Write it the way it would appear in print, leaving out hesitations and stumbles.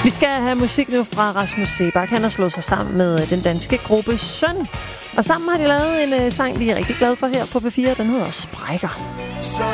Vi skal have musik nu fra Rasmus Seebach. Han har slået sig sammen med den danske gruppe Søn. Og sammen har de lavet en sang, vi er rigtig glade for her på P4. Den hedder Sprækker.